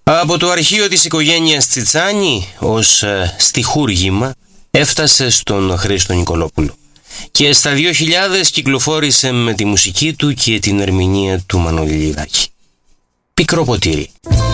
Από το αρχείο της οικογένειας Τσιτσάνη ως στιχούργημα έφτασε στον Χρήστο Νικολόπουλο και στα 2000 κυκλοφόρησε με τη μουσική του και την ερμηνεία του Μανώλη Λιδάκη. Πικρό ποτήρι.